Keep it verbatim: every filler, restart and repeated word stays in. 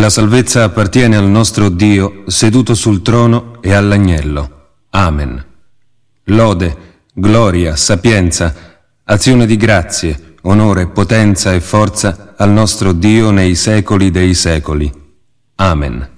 La salvezza appartiene al nostro Dio seduto sul trono e all'agnello. Amen. Lode, gloria, sapienza, azione di grazie, onore, potenza e forza al nostro Dio nei secoli dei secoli. Amen.